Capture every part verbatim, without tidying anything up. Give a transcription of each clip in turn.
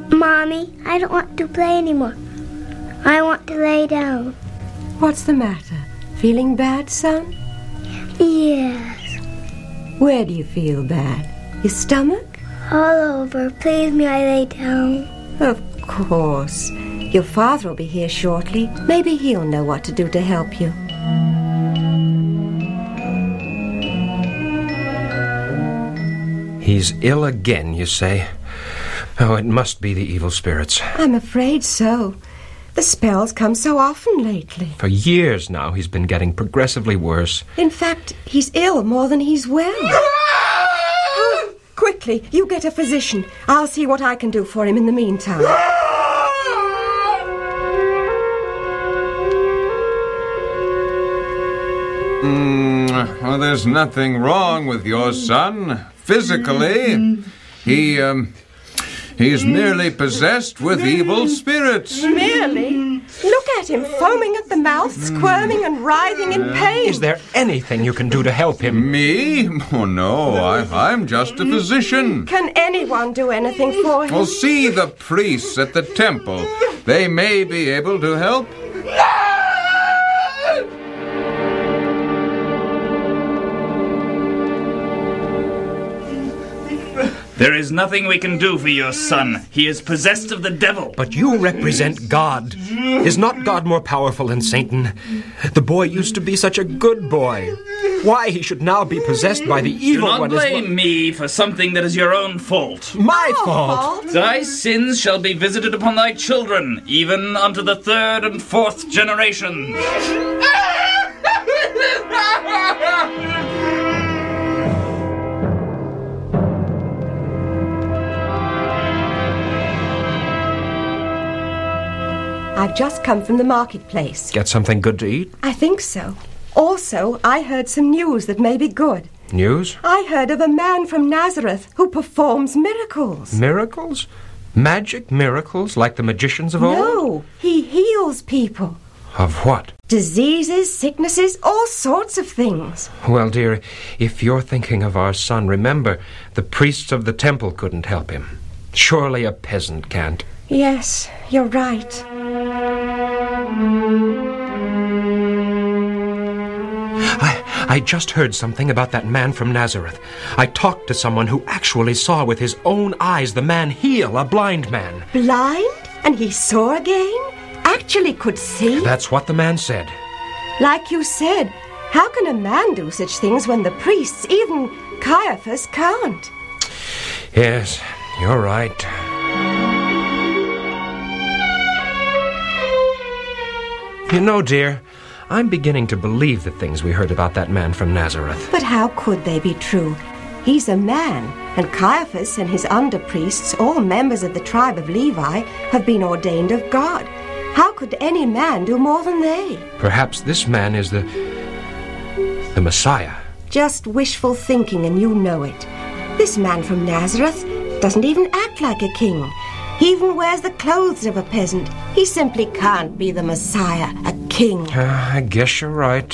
Mommy, I don't want to play anymore. I want to lay down. What's the matter? Feeling bad, son? Yes. Where do you feel bad? Your stomach? All over. Please may I lay down? Of course. Your father will be here shortly. Maybe he'll know what to do to help you. He's ill again, you say? Oh, it must be the evil spirits. I'm afraid so. The spells come so often lately. For years now, he's been getting progressively worse. In fact, he's ill more than he's well. Oh, quickly, you get a physician. I'll see what I can do for him in the meantime. Mm, well, there's nothing wrong with your son. Physically, he, um... he's merely possessed with evil spirits. Merely? Look at him, foaming at the mouth, squirming and writhing in pain. Is there anything you can do to help him? Me? Oh, no, I, I'm just a physician. Can anyone do anything for him? Well, see the priests at the temple. They may be able to help. There is nothing we can do for your son. He is possessed of the devil. But you represent God. Is not God more powerful than Satan? The boy used to be such a good boy. Why he should now be possessed by the evil one one is... Do is... not blame me for something that is your own fault. My fault? Thy sins shall be visited upon thy children, even unto the third and fourth generations. I've just come from the marketplace. Get something good to eat? I think so. Also, I heard some news that may be good. News? I heard of a man from Nazareth who performs miracles. Miracles? Magic miracles like the magicians of old? No, he heals people. Of what? Diseases, sicknesses, all sorts of things. Well, dear, if you're thinking of our son, remember, the priests of the temple couldn't help him. Surely a peasant can't. Yes, you're right. I, I just heard something about that man from Nazareth. I talked to someone who actually saw with his own eyes the man heal a blind man. Blind? And he saw again? Actually could see? That's what the man said. Like you said, how can a man do such things when the priests, even Caiaphas, can't? Yes, you're right. You know, dear, I'm beginning to believe the things we heard about that man from Nazareth. But how could they be true? He's a man, and Caiaphas and his under-priests, all members of the tribe of Levi, have been ordained of God. How could any man do more than they? Perhaps this man is the... the Messiah. Just wishful thinking, and you know it. This man from Nazareth doesn't even act like a king. He even wears the clothes of a peasant. He simply can't be the Messiah, a king. Uh, I guess you're right.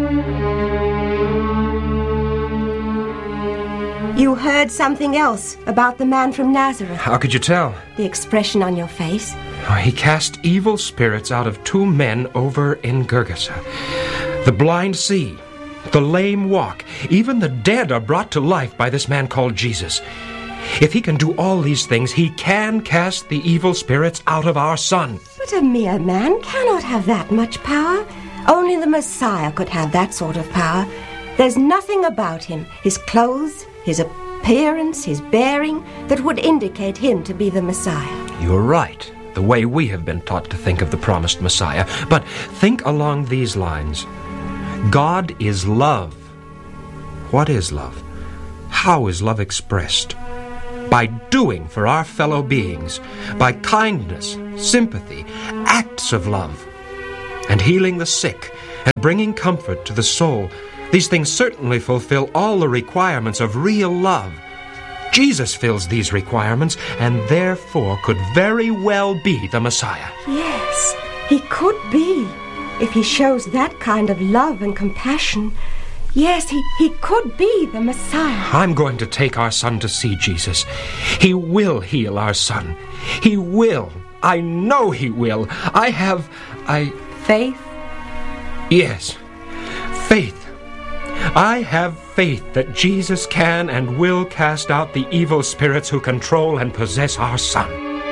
You heard something else about the man from Nazareth. How could you tell? The expression on your face. Oh, he cast evil spirits out of two men over in Gergesa. The blind see, the lame walk, even the dead are brought to life by this man called Jesus. If he can do all these things, he can cast the evil spirits out of our son. But a mere man cannot have that much power. Only the Messiah could have that sort of power. There's nothing about him, his clothes, his appearance, his bearing, that would indicate him to be the Messiah. You're right, the way we have been taught to think of the promised Messiah. But think along these lines. God is love. What is love? How is love expressed? By doing for our fellow beings, by kindness, sympathy, acts of love, and healing the sick, and bringing comfort to the soul. These things certainly fulfill all the requirements of real love. Jesus fills these requirements, and therefore could very well be the Messiah. Yes, he could be, if he shows that kind of love and compassion. Yes, he, he could be the Messiah. I'm going to take our son to see Jesus. He will heal our son. He will. I know he will. I have... I... Faith? Yes. Faith. I have faith that Jesus can and will cast out the evil spirits who control and possess our son.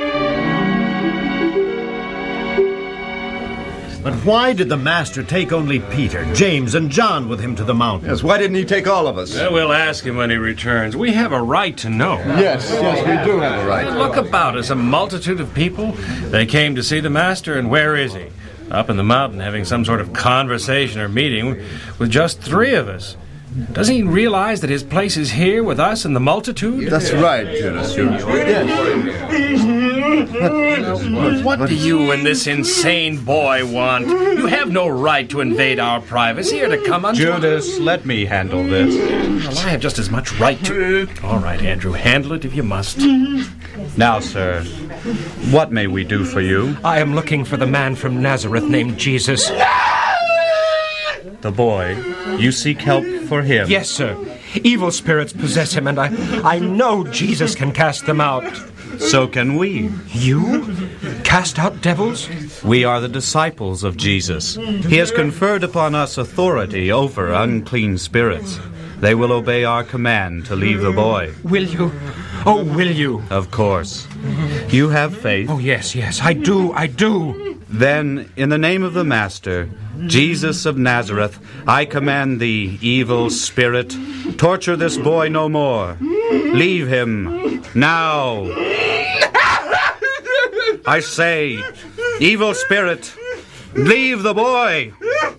But why did the Master take only Peter, James, and John with him to the mountain? Yes, why didn't he take all of us? Well, we'll ask him when he returns. We have a right to know. Yes, yes, we do have a right. Look about us, a multitude of people. They came to see the Master, and where is he? Up in the mountain having some sort of conversation or meeting with just three of us. Doesn't he realize that his place is here with us in the multitude? That's right, Judas. What, what do you and this insane boy want? You have no right to invade our privacy or to come unto... Judas, let me handle this. Well, I have just as much right to... All right, Andrew, handle it if you must. Now, sir, what may we do for you? I am looking for the man from Nazareth named Jesus. The boy. You seek help for him? Yes, sir. Evil spirits possess him, and I, I know Jesus can cast them out. So can we. You? Cast out devils? We are the disciples of Jesus. He has conferred upon us authority over unclean spirits. They will obey our command to leave the boy. Will you? Oh, will you? Of course. You have faith? Oh, yes, yes, I do, I do. Then, in the name of the Master, Jesus of Nazareth, I command thee, evil spirit, torture this boy no more. Leave him now. I say, evil spirit, leave the boy.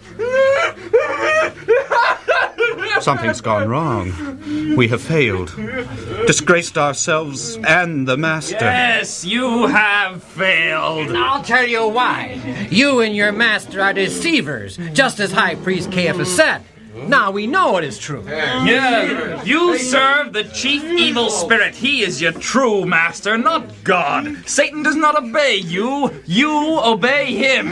Something's gone wrong. We have failed. Disgraced ourselves and the Master. Yes, you have failed. I'll tell you why. You and your master are deceivers, just as High Priest Caiaphas said. Now we know it is true. Yeah, you serve the chief evil spirit. He is your true master, not God. Satan does not obey you. You obey him.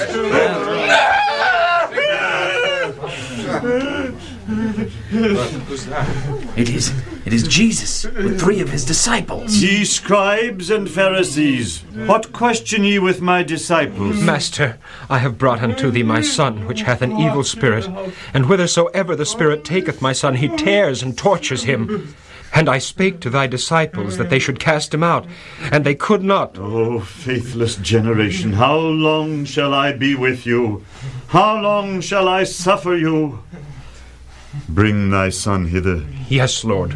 It is, it is Jesus with three of his disciples. Ye scribes and Pharisees, what question ye with my disciples? Master, I have brought unto thee my son, which hath an evil spirit, and whithersoever the spirit taketh my son, he tears and tortures him. And I spake to thy disciples that they should cast him out, and they could not. O faithless generation, how long shall I be with you? How long shall I suffer you? Bring thy son hither. Yes, Lord.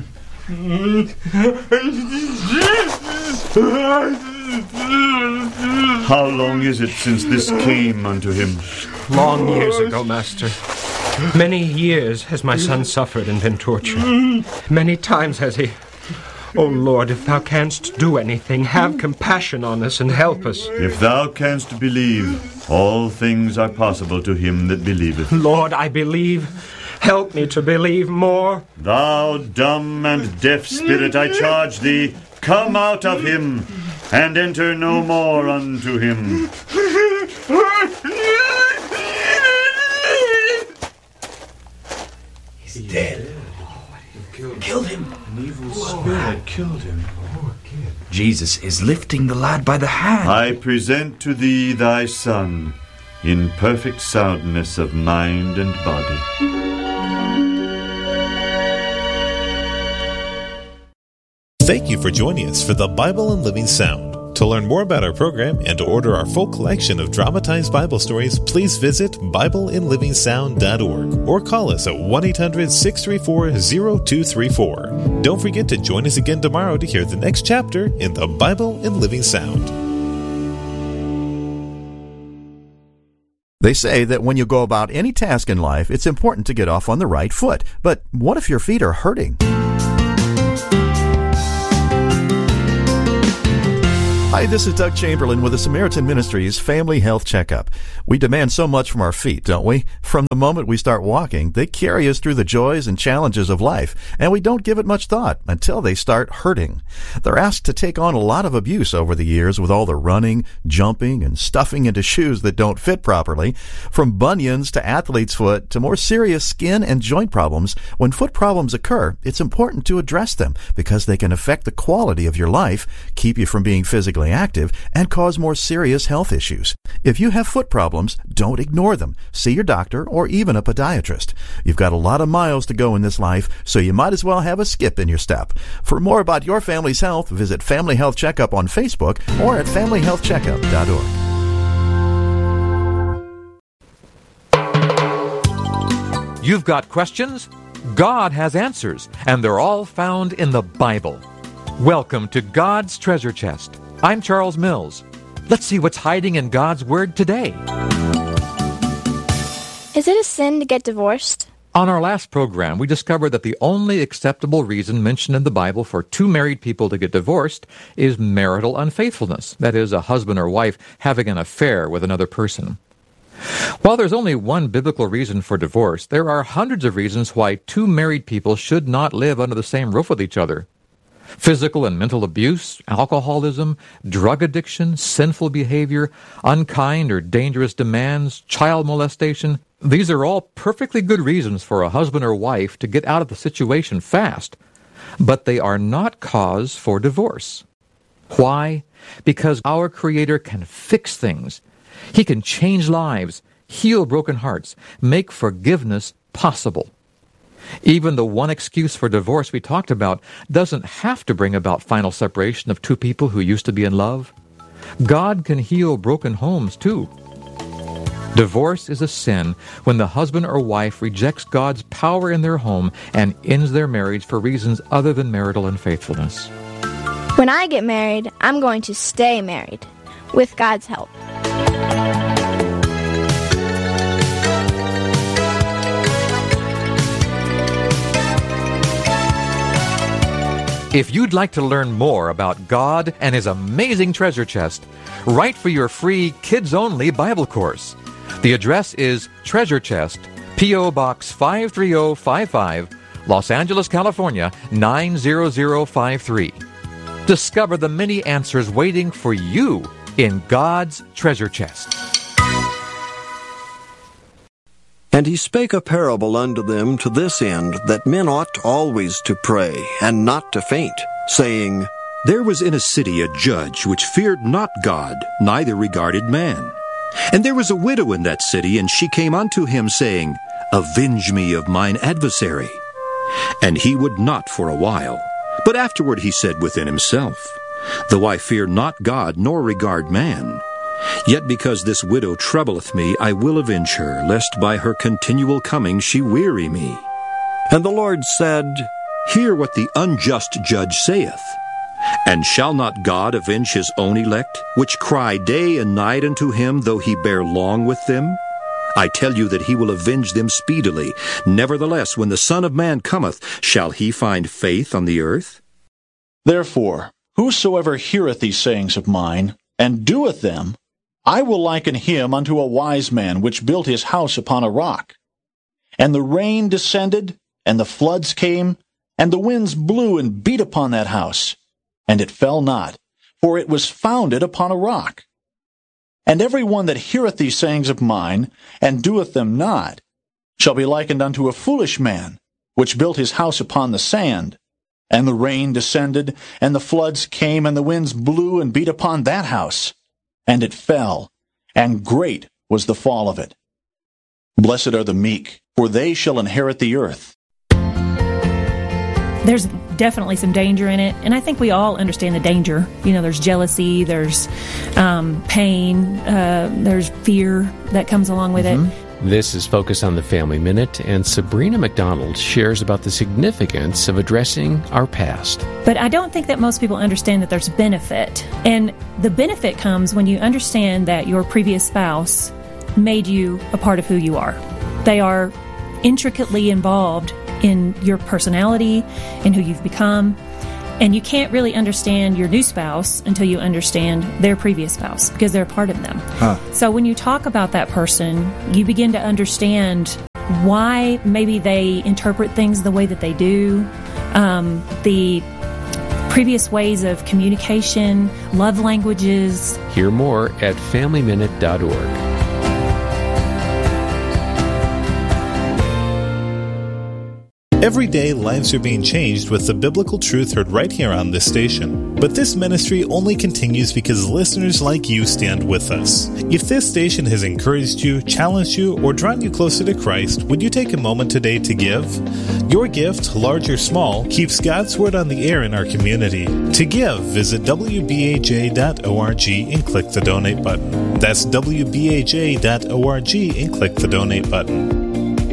How long is it since this came unto him? Long years ago, Master. Many years has my son suffered and been tortured. Many times has he... O Lord, if thou canst do anything, have compassion on us and help us. If thou canst believe, all things are possible to him that believeth. Lord, I believe. Help me to believe more. Thou dumb and deaf spirit, I charge thee, come out of him, and enter no more unto him. He's dead. Killed, killed him. An evil spirit killed him. Jesus is lifting the lad by the hand. I present to thee thy son, in perfect soundness of mind and body. Thank you for joining us for the Bible in Living Sound. To learn more about our program and to order our full collection of dramatized Bible stories, please visit Bible in Living Sound dot org or call us at one eight hundred six three four zero two three four. Don't forget to join us again tomorrow to hear the next chapter in the Bible in Living Sound. They say that when you go about any task in life, it's important to get off on the right foot. But what if your feet are hurting? Hi, this is Doug Chamberlain with the Samaritan Ministries Family Health Checkup. We demand so much from our feet, don't we? From the moment we start walking, they carry us through the joys and challenges of life, and we don't give it much thought until they start hurting. They're asked to take on a lot of abuse over the years with all the running, jumping, and stuffing into shoes that don't fit properly. From bunions to athlete's foot to more serious skin and joint problems, when foot problems occur, it's important to address them because they can affect the quality of your life, keep you from being physically physically active and cause more serious health issues. If you have foot problems, don't ignore them. See your doctor or even a podiatrist. You've got a lot of miles to go in this life, so you might as well have a skip in your step. For more about your family's health, visit Family Health Checkup on Facebook or at family health checkup dot org. You've got questions? God has answers, and they're all found in the Bible. Welcome to God's Treasure Chest. I'm Charles Mills. Let's see what's hiding in God's Word today. Is it a sin to get divorced? On our last program, we discovered that the only acceptable reason mentioned in the Bible for two married people to get divorced is marital unfaithfulness. That is, a husband or wife having an affair with another person. While there's only one biblical reason for divorce, there are hundreds of reasons why two married people should not live under the same roof with each other. Physical and mental abuse, alcoholism, drug addiction, sinful behavior, unkind or dangerous demands, child molestation. These are all perfectly good reasons for a husband or wife to get out of the situation fast. But they are not cause for divorce. Why? Because our Creator can fix things. He can change lives, heal broken hearts, make forgiveness possible. Even the one excuse for divorce we talked about doesn't have to bring about final separation of two people who used to be in love. God can heal broken homes too. Divorce is a sin when the husband or wife rejects God's power in their home and ends their marriage for reasons other than marital unfaithfulness. When I get married, I'm going to stay married, with God's help. If you'd like to learn more about God and His amazing treasure chest, write for your free kids-only Bible course. The address is Treasure Chest, P O. Box five three zero five five, Los Angeles, California, nine zero zero five three. Discover the many answers waiting for you in God's treasure chest. And he spake a parable unto them to this end, that men ought always to pray, and not to faint, saying, There was in a city a judge which feared not God, neither regarded man. And there was a widow in that city, and she came unto him, saying, Avenge me of mine adversary. And he would not for a while. But afterward he said within himself, Though I fear not God, nor regard man, yet because this widow troubleth me, I will avenge her, lest by her continual coming she weary me. And the Lord said, Hear what the unjust judge saith. And shall not God avenge his own elect, which cry day and night unto him, though he bear long with them? I tell you that he will avenge them speedily. Nevertheless, when the Son of Man cometh, shall he find faith on the earth? Therefore, whosoever heareth these sayings of mine, and doeth them, I will liken him unto a wise man which built his house upon a rock. And the rain descended, and the floods came, and the winds blew and beat upon that house. And it fell not, for it was founded upon a rock. And every one that heareth these sayings of mine, and doeth them not, shall be likened unto a foolish man, which built his house upon the sand. And the rain descended, and the floods came, and the winds blew and beat upon that house. And it fell, and great was the fall of it. Blessed are the meek, for they shall inherit the earth. There's definitely some danger in it, and I think we all understand the danger. You know, there's jealousy, there's um, pain, uh, there's fear that comes along with mm-hmm. it. This is Focus on the Family Minute, and Sabrina McDonald shares about the significance of addressing our past. But I don't think that most people understand that there's benefit. And the benefit comes when you understand that your previous spouse made you a part of who you are. They are intricately involved in your personality and who you've become. And you can't really understand your new spouse until you understand their previous spouse, because they're a part of them. Huh. So when you talk about that person, you begin to understand why maybe they interpret things the way that they do, um, the previous ways of communication, love languages. Hear more at family minute dot org. Every day, lives are being changed with the biblical truth heard right here on this station. But this ministry only continues because listeners like you stand with us. If this station has encouraged you, challenged you, or drawn you closer to Christ, would you take a moment today to give? Your gift, large or small, keeps God's Word on the air in our community. To give, visit w b a j dot org and click the donate button. That's w b a j dot org and click the donate button.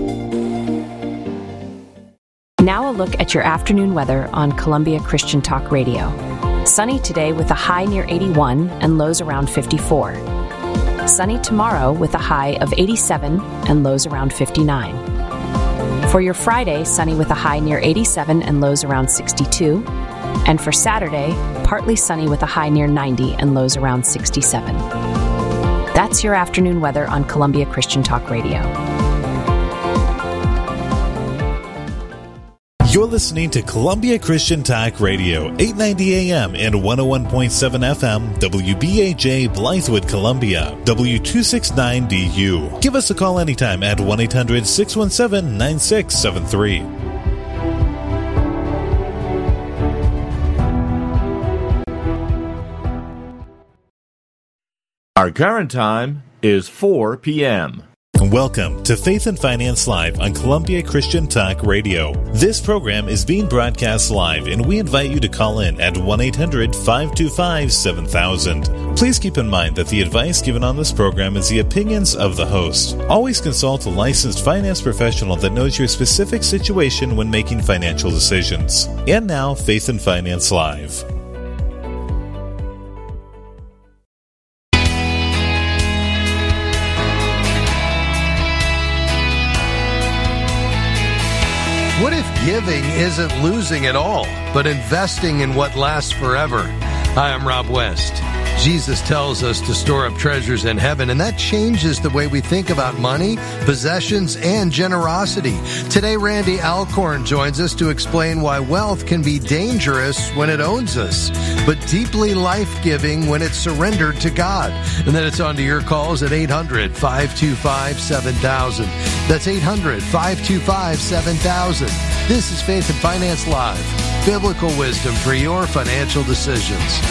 Now a look at your afternoon weather on Columbia Christian Talk Radio. Sunny today with a high near eighty-one and lows around fifty-four. Sunny tomorrow with a high of eighty-seven and lows around fifty-nine. For your Friday, sunny with a high near eighty-seven and lows around sixty-two. And for Saturday, partly sunny with a high near ninety and lows around sixty-seven. That's your afternoon weather on Columbia Christian Talk Radio. You're listening to Columbia Christian Talk Radio, eight ninety A M and one oh one point seven F M, W B A J, Blythewood, Columbia, W two sixty-nine D U. Give us a call anytime at one eight hundred six one seven nine six seven three. Our current time is four p.m. Welcome to Faith and Finance Live on Columbia Christian Talk Radio. This program is being broadcast live, and we invite you to call in at one eight hundred five two five seven thousand. Please keep in mind that the advice given on this program is the opinions of the host. Always consult a licensed finance professional that knows your specific situation when making financial decisions. And now, Faith and Finance Live. What if giving isn't losing at all, but investing in what lasts forever? Hi, I'm Rob West. Jesus tells us to store up treasures in heaven, and that changes the way we think about money, possessions, and generosity. Today, Randy Alcorn joins us to explain why wealth can be dangerous when it owns us, but deeply life-giving when it's surrendered to God. And then it's on to your calls at eight hundred five two five seven thousand. That's eight hundred five two five seven thousand. This is Faith and Finance Live, biblical wisdom for your financial decisions.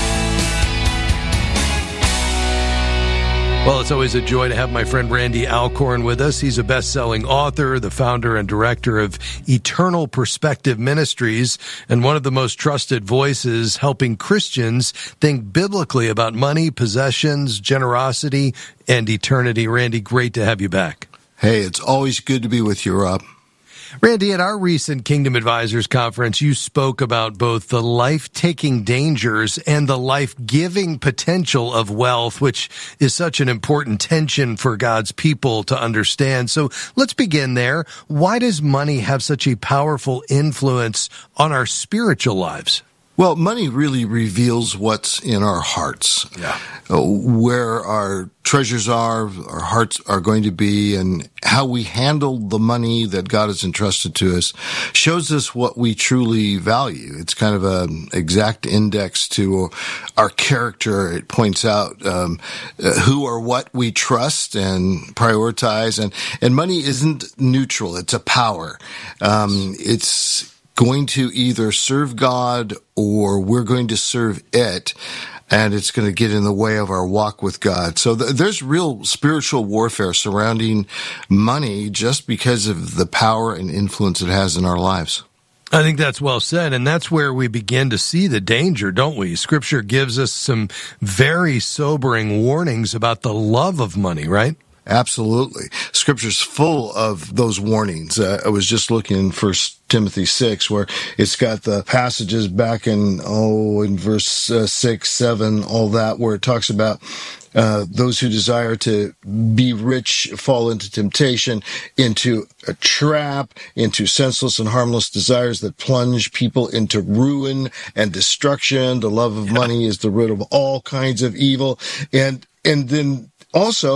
Well, it's always a joy to have my friend Randy Alcorn with us. He's a best-selling author, the founder and director of Eternal Perspective Ministries, and one of the most trusted voices helping Christians think biblically about money, possessions, generosity, and eternity. Randy, great to have you back. Hey, it's always good to be with you, Rob. Randy, at our recent Kingdom Advisors Conference, you spoke about both the life-taking dangers and the life-giving potential of wealth, which is such an important tension for God's people to understand. So let's begin there. Why does money have such a powerful influence on our spiritual lives? Well, money really reveals what's in our hearts. Yeah. Uh, where our treasures are, our hearts are going to be, and how we handle the money that God has entrusted to us shows us what we truly value. It's kind of an exact index to our character. It points out um, uh, who or what we trust and prioritize. And, and money isn't neutral. It's a power. Um, it's going to either serve God or we're going to serve it, and it's going to get in the way of our walk with God. So th- there's real spiritual warfare surrounding money just because of the power and influence it has in our lives. I think that's well said, and that's where we begin to see the danger, don't we? Scripture gives us some very sobering warnings about the love of money, right? Absolutely. Scripture's full of those warnings. Uh, I was just looking in First Timothy six, where it's got the passages back in, oh, in verse uh, six, seven, all that, where it talks about uh, those who desire to be rich fall into temptation, into a trap, into senseless and harmless desires that plunge people into ruin and destruction. The love of money is the root of all kinds of evil. And, and then also,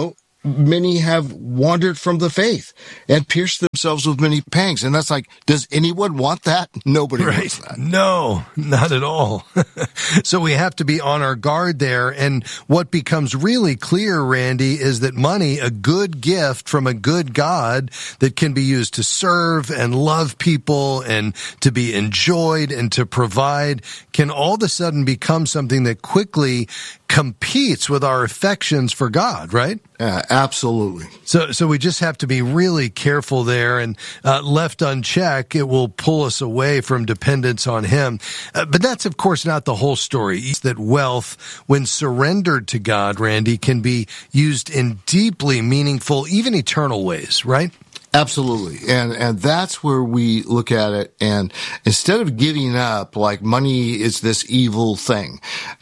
many have wandered from the faith and pierced themselves with many pangs. And that's like, does anyone want that? Nobody right. wants that. No, not at all. So we have to be on our guard there. And what becomes really clear, Randy, is that money, a good gift from a good God that can be used to serve and love people and to be enjoyed and to provide, can all of a sudden become something that quickly competes with our affections for God, right? Uh, absolutely. So, so we just have to be really careful there, and uh, left unchecked, it will pull us away from dependence on Him. Uh, but that's, of course, not the whole story. It's that wealth, when surrendered to God, Randy, can be used in deeply meaningful, even eternal ways, right? Absolutely. And and that's where we look at it. And instead of giving up, like money is this evil thing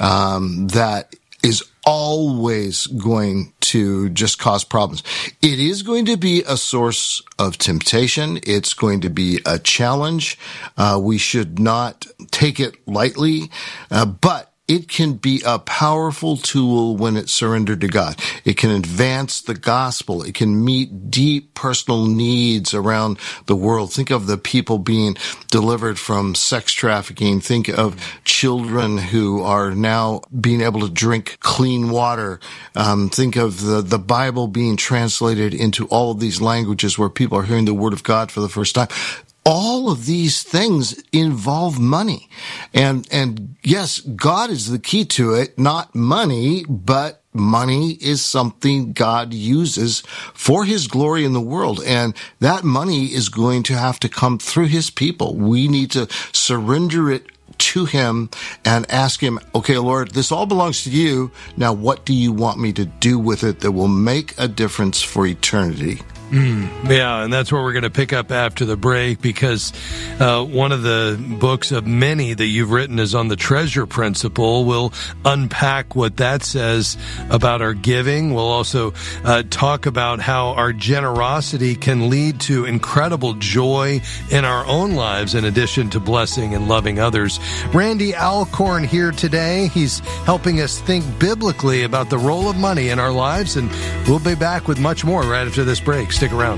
um, that is always going to just cause problems. It is going to be a source of temptation. It's going to be a challenge. Uh, we should not take it lightly, uh, but it can be a powerful tool when it's surrendered to God. It can advance the gospel. It can meet deep personal needs around the world. Think of the people being delivered from sex trafficking. Think of children who are now being able to drink clean water. Um, think of the, the Bible being translated into all of these languages where people are hearing the word of God for the first time. All of these things involve money. And, and yes, God is the key to it, not money, but money is something God uses for His glory in the world. And that money is going to have to come through His people. We need to surrender it to Him and ask Him, okay, Lord, this all belongs to You. Now, what do You want me to do with it that will make a difference for eternity? Mm, yeah, and that's where we're going to pick up after the break, because uh, one of the books of many that you've written is on the treasure principle. We'll unpack what that says about our giving. We'll also uh, talk about how our generosity can lead to incredible joy in our own lives, in addition to blessing and loving others. Randy Alcorn here today. He's helping us think biblically about the role of money in our lives, and we'll be back with much more right after this break. Stick around.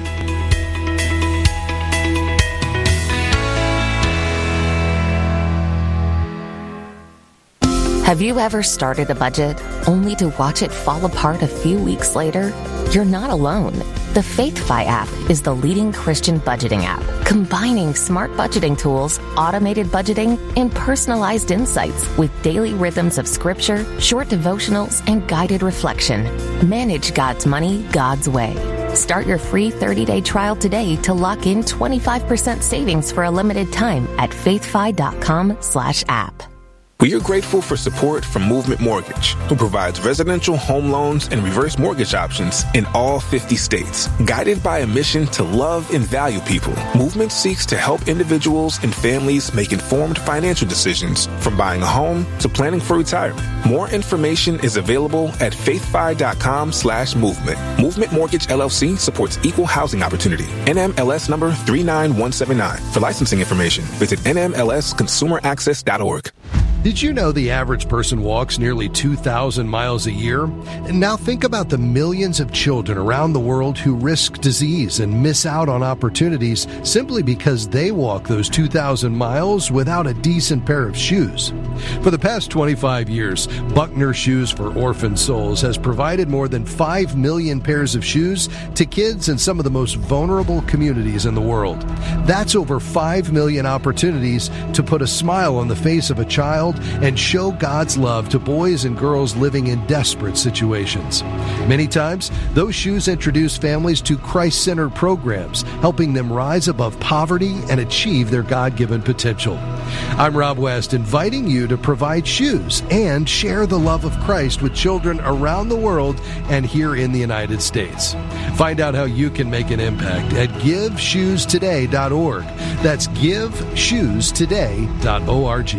Have you ever started a budget only to watch it fall apart a few weeks later? You're not alone. The FaithFi app is the leading Christian budgeting app, combining smart budgeting tools, automated budgeting, and personalized insights with daily rhythms of scripture, short devotionals, and guided reflection. Manage God's money God's way. Start your free thirty-day trial today to lock in twenty-five percent savings for a limited time at faithfi.com slash app. We are grateful for support from Movement Mortgage, who provides residential home loans and reverse mortgage options in all fifty states. Guided by a mission to love and value people, Movement seeks to help individuals and families make informed financial decisions, from buying a home to planning for retirement. More information is available at faithfi.com slash movement. Movement Mortgage L L C supports equal housing opportunity. N M L S number three nine one seven nine. For licensing information, visit N M L S consumer access dot org. Did you know the average person walks nearly two thousand miles a year? And now think about the millions of children around the world who risk disease and miss out on opportunities simply because they walk those two thousand miles without a decent pair of shoes. For the past twenty-five years, Buckner Shoes for Orphan Souls has provided more than five million pairs of shoes to kids in some of the most vulnerable communities in the world. That's over five million opportunities to put a smile on the face of a child and show God's love to boys and girls living in desperate situations. Many times, those shoes introduce families to Christ-centered programs, helping them rise above poverty and achieve their God-given potential. I'm Rob West, inviting you to provide shoes and share the love of Christ with children around the world and here in the United States. Find out how you can make an impact at give shoes today dot org. That's give shoes today dot org.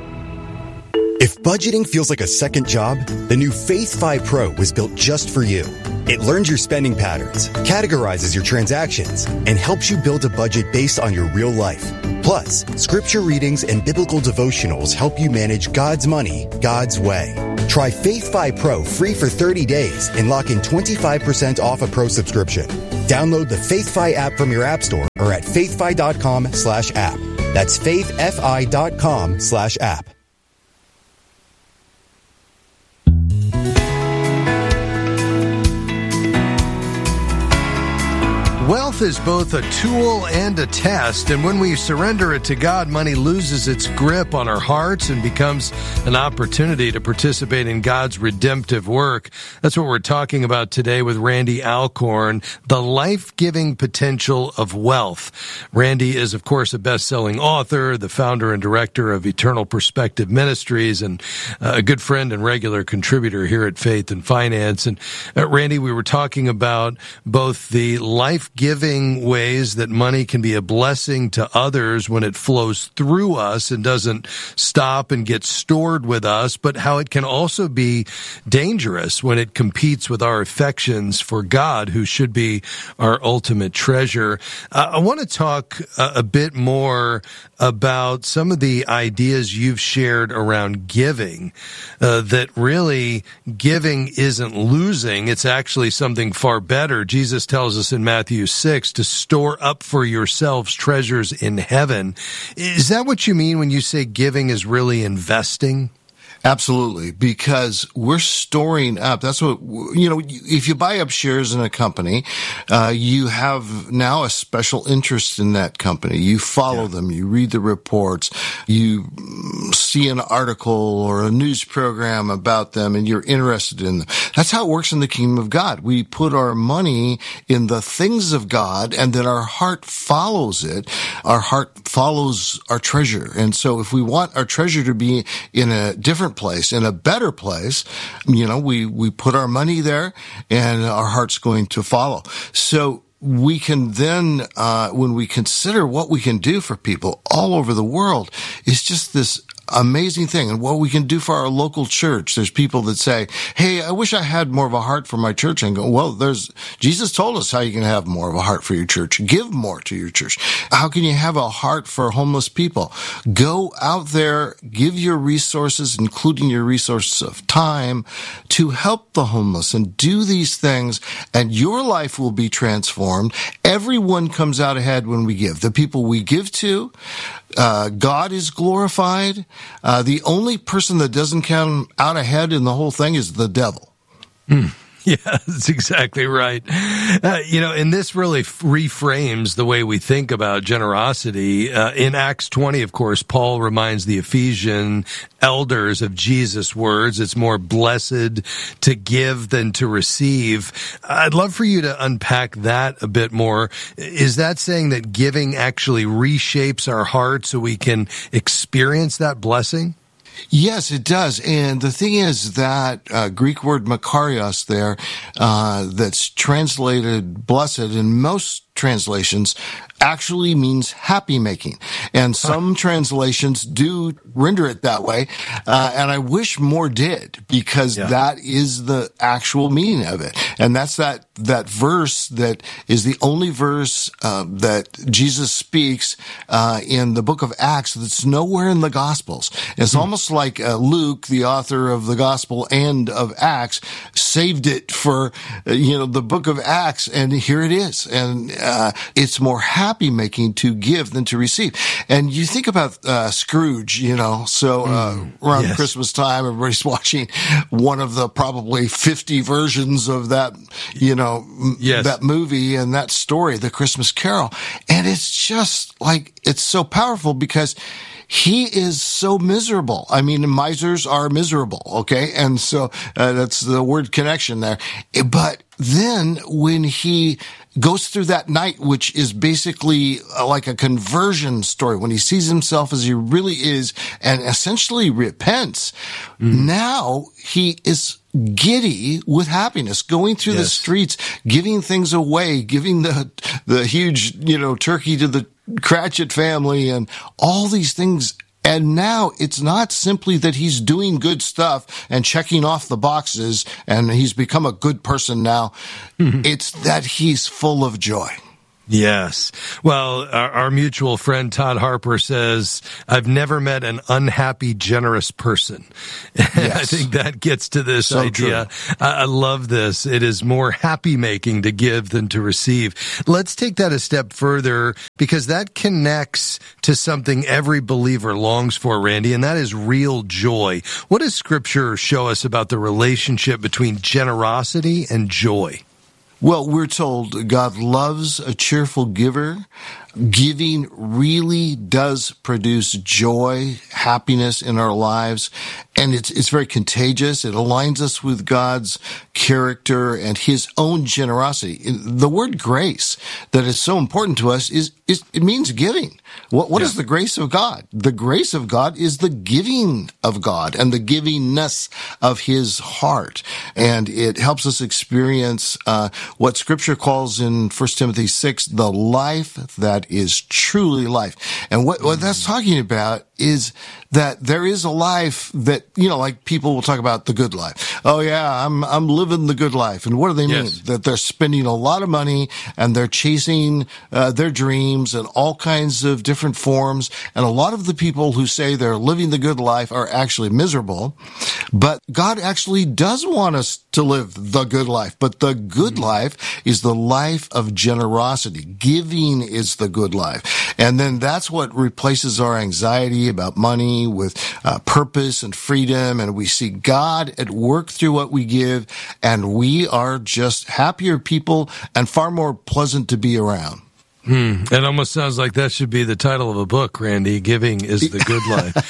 If budgeting feels like a second job, the new FaithFi Pro was built just for you. It learns your spending patterns, categorizes your transactions, and helps you build a budget based on your real life. Plus, scripture readings and biblical devotionals help you manage God's money God's way. Try FaithFi Pro free for thirty days and lock in twenty-five percent off a Pro subscription. Download the FaithFi app from your app store or at faithfi.com slash app. That's faithfi.com slash app. Wealth is both a tool and a test, and when we surrender it to God, money loses its grip on our hearts and becomes an opportunity to participate in God's redemptive work. That's what we're talking about today with Randy Alcorn, the life-giving potential of wealth. Randy is, of course, a best-selling author, the founder and director of Eternal Perspective Ministries, and a good friend and regular contributor here at Faith and Finance. And uh, Randy, we were talking about both the life giving ways that money can be a blessing to others when it flows through us and doesn't stop and get stored with us, but how it can also be dangerous when it competes with our affections for God, who should be our ultimate treasure. Uh, I want to talk uh, a bit more about some of the ideas you've shared around giving, uh, that really giving isn't losing. It's actually something far better. Jesus tells us in Matthew six to store up for yourselves treasures in heaven. Is that what you mean when you say giving is really investing? Absolutely, because we're storing up. That's what, you know, if you buy up shares in a company, uh, you have now a special interest in that company. You follow yeah. them, you read the reports, you see an article or a news program about them, and you're interested in them. That's how it works in the kingdom of God. We put our money in the things of God, and then our heart follows it. Our heart follows our treasure. And so if we want our treasure to be in a different place, in a better place, you know, we, we put our money there and our heart's going to follow. So we can then, uh, when we consider what we can do for people all over the world, it's just this amazing thing. And what we can do for our local church. There's people that say, hey, I wish I had more of a heart for my church. And go, well, there's, Jesus told us how you can have more of a heart for your church. Give more to your church. How can you have a heart for homeless people? Go out there, give your resources, including your resources of time, to help the homeless and do these things, and your life will be transformed. Everyone comes out ahead when we give. The people we give to, Uh, God is glorified. Uh, the only person that doesn't come out ahead in the whole thing is the devil. Mm. Yeah, that's exactly right. Uh, you know, and this really f- reframes the way we think about generosity. Uh, in Acts twenty, of course, Paul reminds the Ephesian elders of Jesus' words. It's more blessed to give than to receive. I'd love for you to unpack that a bit more. Is that saying that giving actually reshapes our heart so we can experience that blessing? Yes, it does. And the thing is that uh, Greek word makarios there, uh, that's translated blessed in most translations, actually means happy making. And some translations do render it that way. Uh, and I wish more did, because yeah. that is the actual meaning of it. And that's that, that verse that is the only verse, uh, that Jesus speaks, uh, in the book of Acts that's nowhere in the Gospels. It's hmm. almost like, uh, Luke, the author of the Gospel and of Acts, saved it for, uh, you know, the book of Acts, and here it is. And, uh, it's more happy making to give than to receive. And you think about, uh, Scrooge, you know, so, uh, mm, around yes. Christmas time, everybody's watching one of the probably fifty versions of that, you know, yes. that movie and that story, The Christmas Carol. And it's just like, it's so powerful because he is so miserable. I mean, misers are miserable, okay? And so uh, that's the word connection there. But then when he goes through that night, which is basically like a conversion story, when he sees himself as he really is and essentially repents, mm. now he is giddy with happiness, going through yes. the streets, giving things away, giving the the huge, you know, turkey to the Cratchit family and all these things. And now it's not simply that he's doing good stuff and checking off the boxes and he's become a good person now. Mm-hmm. It's that he's full of joy. Yes. Well, our, our mutual friend Todd Harper says, I've never met an unhappy, generous person. Yes. I think that gets to this so idea. I, I love this. It is more happy making to give than to receive. Let's take that a step further, because that connects to something every believer longs for, Randy, and that is real joy. What does Scripture show us about the relationship between generosity and joy? Well, we're told God loves a cheerful giver. Giving really does produce joy, happiness in our lives, and it's it's very contagious. It aligns us with God's character and His own generosity. The word grace that is so important to us is, is it means giving. What what yeah. is the grace of God? The grace of God is the giving of God and the givingness of His heart, and it helps us experience uh, what Scripture calls in First Timothy six the life that is truly life. And what, what that's talking about is that there is a life that, you know, like people will talk about the good life. Oh yeah, I'm, I'm living the good life. And what do they mean? Yes. That they're spending a lot of money and they're chasing, uh, their dreams in all kinds of different forms. And a lot of the people who say they're living the good life are actually miserable. But God actually does want us to live the good life. But the good mm-hmm. life is the life of generosity. Giving is the good life. And then that's what replaces our anxiety about money with uh, purpose and freedom. And we see God at work through what we give. And we are just happier people and far more pleasant to be around. Hmm. It almost sounds like that should be the title of a book, Randy. Giving is the good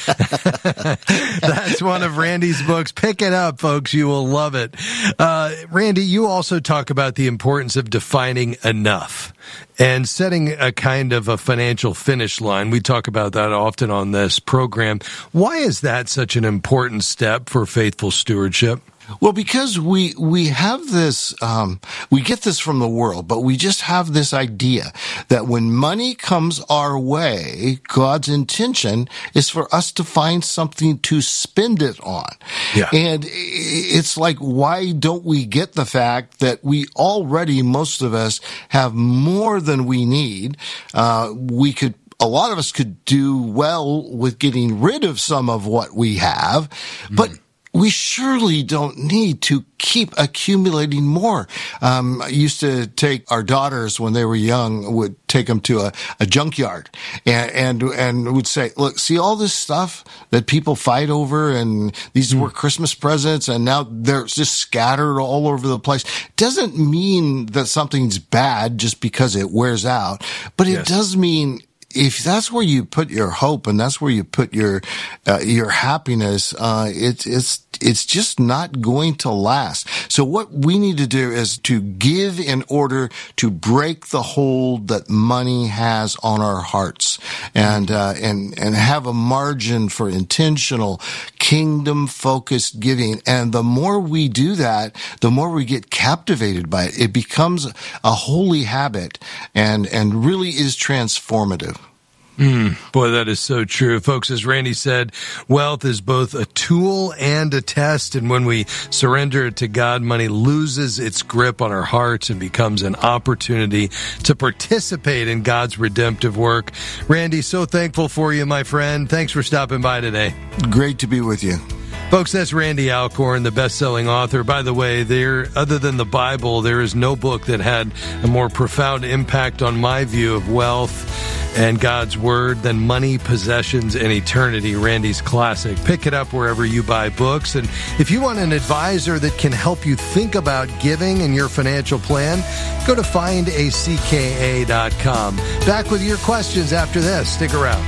life. That's one of Randy's books. Pick it up, folks. You will love it. Uh, Randy, you also talk about the importance of defining enough and setting a kind of a financial finish line. We talk about that often on this program. Why is that such an important step for faithful stewardship? Well, because we we have this, um, we get this from the world, but we just have this idea that when money comes our way, God's intention is for us to find something to spend it on. Yeah. And it's like, why don't we get the fact that we already, most of us, have more than we need? Uh, we could A lot of us could do well with getting rid of some of what we have, but mm. we surely don't need to keep accumulating more. Um, I used to take our daughters when they were young, would take them to a, a junkyard and, and, and would say, look, see all this stuff that people fight over, and these mm. were Christmas presents and now they're just scattered all over the place. Doesn't mean that something's bad just because it wears out, but it yes. does mean if that's where you put your hope and that's where you put your uh, your happiness, uh, it's it's it's just not going to last. So what we need to do is to give in order to break the hold that money has on our hearts, and uh, and and have a margin for intentional, kingdom-focused giving. And the more we do that, the more we get captivated by it. It becomes a holy habit, and and really is transformative. Mm, boy, that is so true. Folks, as Randy said, wealth is both a tool and a test, and when we surrender it to God, money loses its grip on our hearts and becomes an opportunity to participate in God's redemptive work. Randy, so thankful for you, my friend. Thanks for stopping by today. Great to be with you. Folks, that's Randy Alcorn, the best-selling author. By the way, there, other than the Bible, there is no book that had a more profound impact on my view of wealth and God's Word than Money, Possessions, and Eternity, Randy's classic. Pick it up wherever you buy books. And if you want an advisor that can help you think about giving and your financial plan, go to find a c k a dot com. Back with your questions after this. Stick around.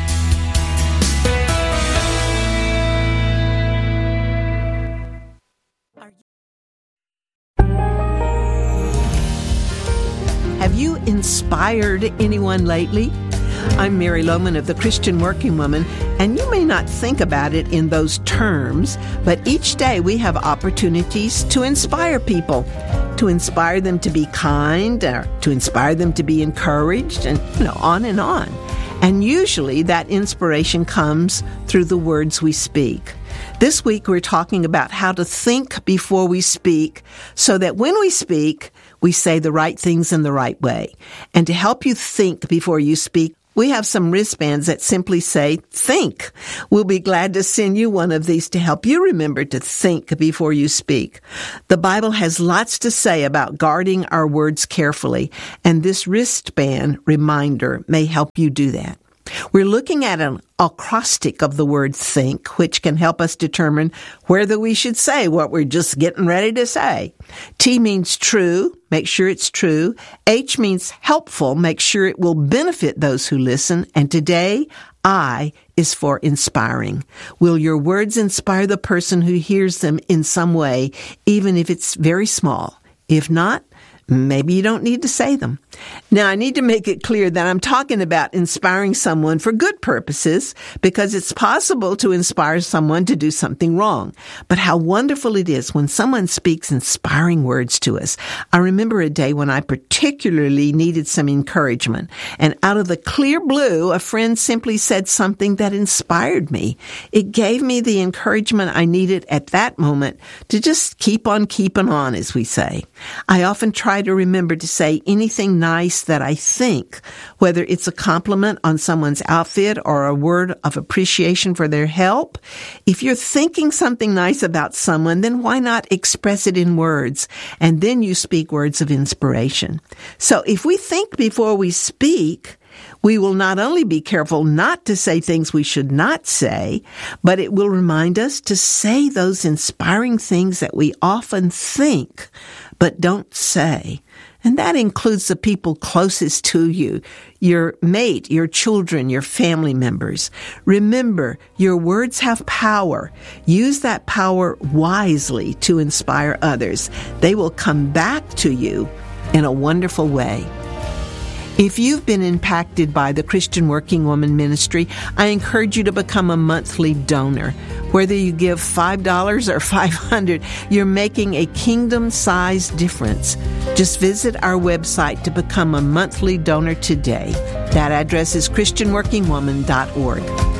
Have you inspired anyone lately? I'm Mary Lohman of the Christian Working Woman, and you may not think about it in those terms, but each day we have opportunities to inspire people, to inspire them to be kind, or to inspire them to be encouraged, and you know, on and on. And usually that inspiration comes through the words we speak. This week we're talking about how to think before we speak, so that when we speak, we say the right things in the right way. And to help you think before you speak, we have some wristbands that simply say, think. We'll be glad to send you one of these to help you remember to think before you speak. The Bible has lots to say about guarding our words carefully, and this wristband reminder may help you do that. We're looking at an acrostic of the word think, which can help us determine whether we should say what we're just getting ready to say. T means true, make sure it's true. H means helpful, make sure it will benefit those who listen. And today, I is for inspiring. Will your words inspire the person who hears them in some way, even if it's very small? If not, maybe you don't need to say them. Now, I need to make it clear that I'm talking about inspiring someone for good purposes, because it's possible to inspire someone to do something wrong. But how wonderful it is when someone speaks inspiring words to us. I remember a day when I particularly needed some encouragement, and out of the clear blue, a friend simply said something that inspired me. It gave me the encouragement I needed at that moment to just keep on keeping on, as we say. I often try to remember to say anything nice that I think, whether it's a compliment on someone's outfit or a word of appreciation for their help. If you're thinking something nice about someone, then why not express it in words? And then you speak words of inspiration. So if we think before we speak, we will not only be careful not to say things we should not say, but it will remind us to say those inspiring things that we often think but don't say. And that includes the people closest to you, your mate, your children, your family members. Remember, your words have power. Use that power wisely to inspire others. They will come back to you in a wonderful way. If you've been impacted by the Christian Working Woman Ministry, I encourage you to become a monthly donor. Whether you give five dollars or five hundred dollars, you're making a kingdom-sized difference. Just visit our website to become a monthly donor today. That address is christian working woman dot org.